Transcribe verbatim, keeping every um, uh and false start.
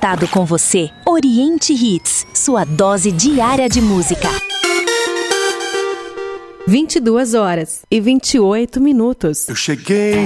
conectado com você. Oriente Hits, sua dose diária de música. vinte e duas horas e vinte e oito minutos. Eu cheguei